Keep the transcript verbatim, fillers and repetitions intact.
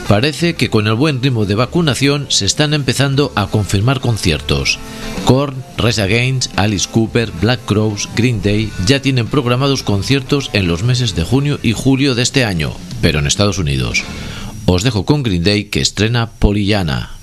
Parece que con el buen ritmo de vacunación se están empezando a confirmar conciertos. Korn, Rise Against, Alice Cooper, Black Crowes, Green Day ya tienen programados conciertos en los meses de junio y julio de este año, pero en Estados Unidos. Os dejo con Green Day, que estrena Pollyanna.